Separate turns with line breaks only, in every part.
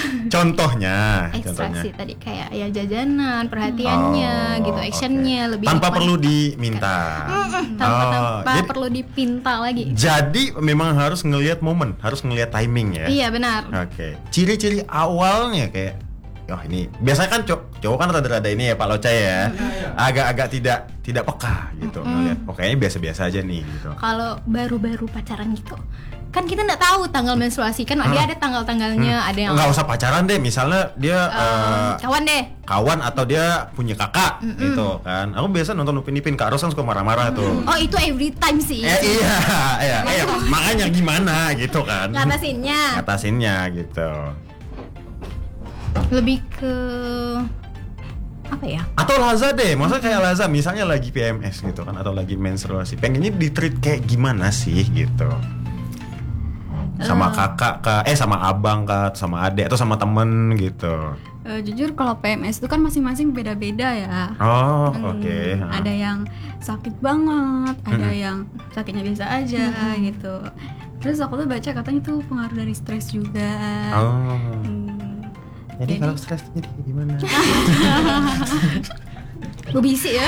Contohnya.
Ekstra sih tadi kayak ya jajanan, perhatiannya gitu, actionnya lebih
tanpa
nikmat.
perlu diminta.
Tanpa perlu dipinta lagi.
Jadi memang harus ngelihat momen, harus ngelihat timing ya.
Iya benar.
Oke. Ciri-ciri awalnya kayak ini biasanya kan cowok kan rada-rada ini ya Pak Loca ya. Agak-agak tidak peka gitu ngelihat. Kayaknya biasa-biasa aja nih gitu.
Kalau baru-baru pacaran gitu kan kita nggak tahu tanggal menstruasi kan dia ada tanggal-tanggalnya, ada yang
nggak usah pacaran deh, misalnya dia kawan atau dia punya kakak gitu kan. Aku biasa nonton Upin Ipin, Kak Ros kan suka marah-marah tuh.
Oh itu every time sih.
Iya. Makanya gimana gitu kan. Ngatasinnya gitu.
Lebih ke apa ya?
Atau Laza deh, maksudnya kayak Laza misalnya lagi PMS gitu kan, atau lagi menstruasi, pengennya di-treat kayak gimana sih gitu. Sama kakak sama abang sama adik atau sama temen gitu.
Jujur kalau PMS itu kan masing-masing beda-beda ya.
Oke.
Ada yang sakit banget, ada yang sakitnya biasa aja gitu. Terus aku tuh baca katanya tuh pengaruh dari stres juga.
Jadi kalau stres jadi gimana?
Lu bisi ya?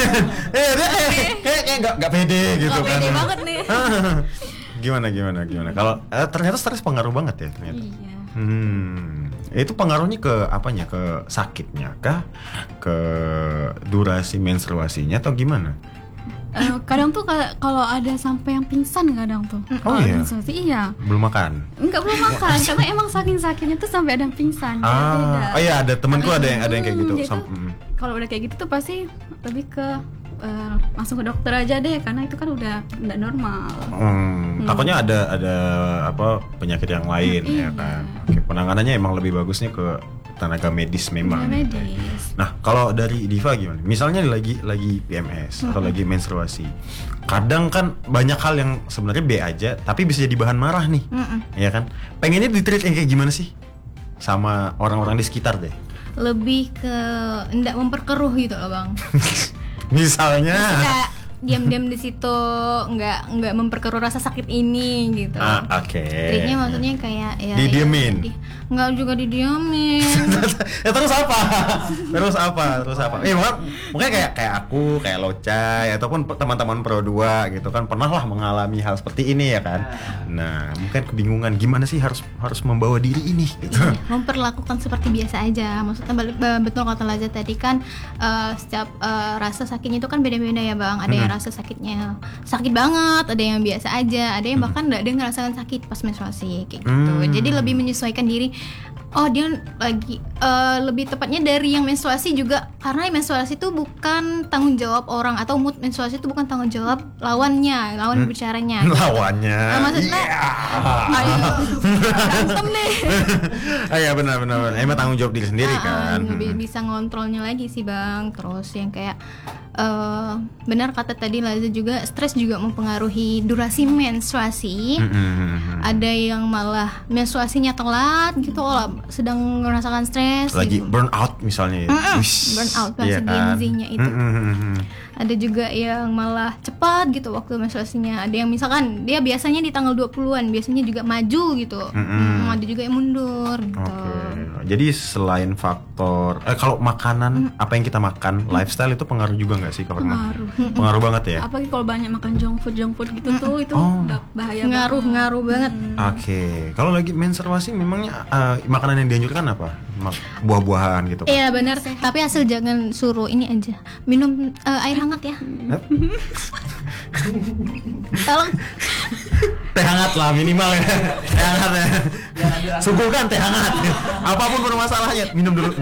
Kayak nggak pede gitu kan?
Pede banget nih.
Gimana? Kalau ternyata stres pengaruh banget ya ternyata.
Iya.
Itu pengaruhnya ke apanya? Ke sakitnya kah? Ke durasi menstruasinya atau gimana?
Kadang tuh kalau ada sampai yang pingsan kadang tuh.
Iya.
Menstruasi, iya.
Belum makan?
Enggak belum makan karena emang saking sakitnya tuh sampai ada yang pingsan. Beda.
Oh iya, ada temanku ada yang kayak gitu.
Kalau udah kayak gitu tuh pasti lebih ke langsung ke dokter aja deh karena itu kan udah nggak normal.
Takutnya ada penyakit yang lain ya kan. Oke, penanganannya emang lebih bagusnya ke tenaga medis memang.
Medis.
Nah, kalau dari Diva gimana? Misalnya lagi PMS atau lagi menstruasi. Kadang kan banyak hal yang sebenarnya B aja tapi bisa jadi bahan marah nih. Ya kan? Pengennya di-treat yang kayak gimana sih? Sama orang-orang di sekitar deh.
Lebih ke enggak memperkeruh gitu loh, Bang.
Misalnya
kayak diam-diam di situ, nggak memperkeruh rasa sakit ini gitu.
Oke.
Triknya maksudnya kayak ya
didiemin.
Nggak juga didiemin.
Terus apa? Mungkin kayak aku, kayak Loca ataupun teman-teman Pro 2 gitu kan pernah lah mengalami hal seperti ini ya kan. Nah, mungkin kebingungan gimana sih harus membawa diri ini gitu.
Memperlakukan seperti biasa aja. Maksudnya betul kata Laza tadi kan setiap rasa sakitnya itu kan beda-beda ya, Bang. Ada yang rasa sakitnya sakit banget, ada yang biasa aja, ada yang bahkan nggak ada yang ngerasakan sakit pas menstruasi kayak gitu. Jadi lebih menyesuaikan diri. Oh dia lagi lebih tepatnya dari yang menstruasi juga karena menstruasi itu bukan tanggung jawab orang atau mood menstruasi itu bukan tanggung jawab lawan bicaranya.
Lawannya.
Maksudnya ayo berantem nih.
Iya benar. Emang tanggung jawab diri sendiri kan.
Lebih bisa ngontrolnya lagi sih, Bang. Terus yang kayak benar kata tadi Laza juga stres juga mempengaruhi durasi menstruasi. Ada yang malah menstruasinya telat gitu sedang merasakan stres
lagi
gitu.
burn out misalnya ya.
Burn out bahasa Gen-Z-nya itu. Ada juga yang malah cepat gitu waktu menstruasinya. Ada yang misalkan dia biasanya di tanggal 20-an biasanya juga maju gitu. Ada juga yang mundur gitu.
Jadi selain faktor kalau makanan apa yang kita makan, lifestyle itu pengaruh juga nggak sih ke hormon? Pengaruh banget ya.
Apalagi kalau banyak makan junk food gitu tuh itu bahaya.
Ngaruh banget.
Oke. Kalau lagi menstruasi memangnya makanan yang dianjurkan apa? Buah-buahan gitu.
Iya benar. Tapi asal jangan suruh ini aja. Minum air hangat ya. Tolong.
Teh hangat lah minimal ya. Teh hangat ya. Suguhkan teh hangat. Apapun bermasalahnya minum dulu.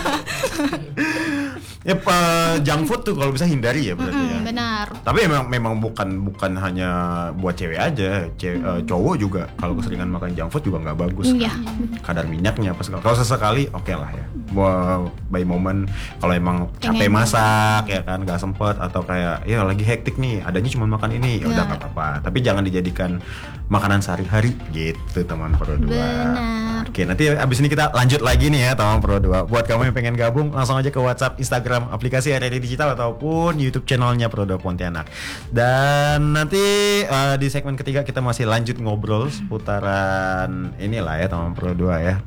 Ya junk food tuh kalau bisa hindari ya berarti ya.
Benar.
Tapi memang bukan hanya buat cewek aja, cowok juga kalau keseringan makan junk food juga nggak bagus.
Iya.
Kan? Kadar minyaknya pas kalau sesekali oke lah ya. By moment kalau emang capek masak ya kan nggak sempet atau kayak ya lagi hektik nih adanya cuma makan ini ya udah nggak apa-apa. Tapi jangan dijadikan makanan sehari-hari gitu teman Pro 2.
Benar.
Oke, nanti abis ini kita lanjut lagi nih ya teman Pro 2. Buat kamu yang pengen gabung langsung aja ke WhatsApp, Instagram, aplikasi RRI Digital ataupun YouTube channelnya Pro 2 Pontianak. Dan nanti di segmen ketiga kita masih lanjut ngobrol seputaran inilah ya teman Pro 2 ya.